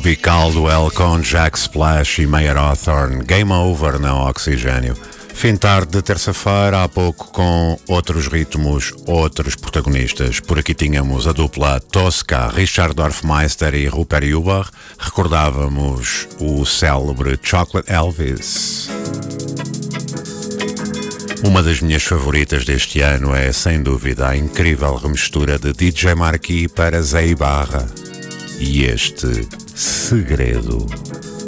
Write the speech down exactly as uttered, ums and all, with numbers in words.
Tropical Duel com Jack Splash e Mayer Hawthorne. Game Over na Oxigênio. Fim de tarde de terça-feira, há pouco com outros ritmos, outros protagonistas. Por aqui tínhamos a dupla Tosca, Richard Dorfmeister e Rupert Huber. Recordávamos o célebre Chocolate Elvis. Uma das minhas favoritas deste ano é, sem dúvida, a incrível remistura de D J Marquis para Zé Ibarra. E este Segredo.